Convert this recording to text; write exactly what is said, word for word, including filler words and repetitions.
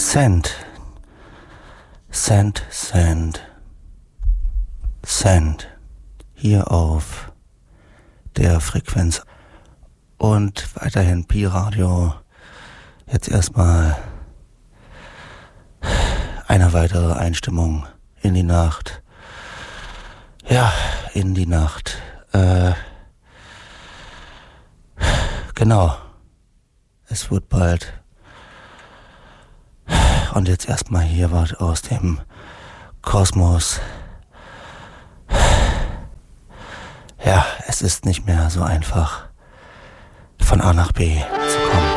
Sand, Sand, Sand, Sand, hier auf der Frequenz und weiterhin Pi-Radio. Jetzt erstmal eine weitere Einstimmung in die Nacht. Ja, in die Nacht. Äh, genau. Es wird bald. Und jetzt erstmal hier was aus dem Kosmos. Ja, es ist nicht mehr so einfach, von A nach B zu kommen.